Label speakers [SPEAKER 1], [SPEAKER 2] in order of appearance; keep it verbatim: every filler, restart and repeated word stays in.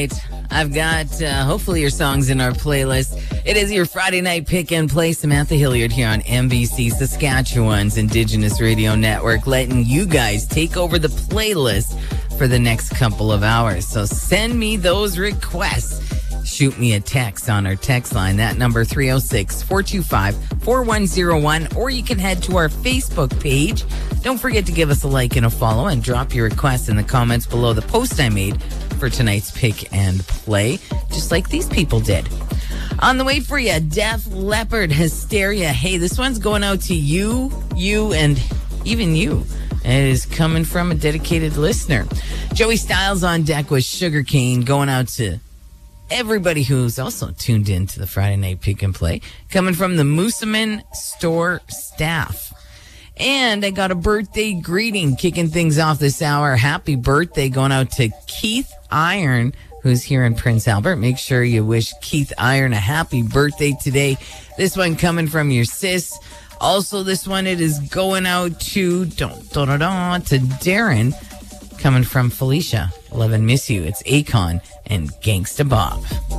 [SPEAKER 1] I've got uh, hopefully your songs in our playlist. It is your Friday night pick and play. Samantha Hilliard here on M B C, Saskatchewan's Indigenous Radio Network, letting you guys take over the playlist for the next couple of hours. So send me those requests. Shoot me a text on our text line. That number three oh six, four two five, four one oh one, or you can head to our Facebook page. Don't forget to give us a like and a follow and drop your requests in the comments below the post I made for tonight's pick and play, just like these people did. On the way for you, Def Leppard, Hysteria. Hey, this one's going out to you, you, and even you. It is coming from a dedicated listener. Joey Styles on deck with Sugarcane, going out to everybody who's also tuned in to the Friday Night Pick and Play, coming from the Moosomin store staff. And I got a birthday greeting kicking things off this hour. Happy birthday going out to Keith Iron, who's here in Prince Albert. Make sure you wish Keith Iron a happy birthday today. This one coming from your sis. Also, this one, it is going out to, don't, don't, don't, don't, to Darren, coming from Felicia. Love and miss you. It's Akon and Gangsta Bob.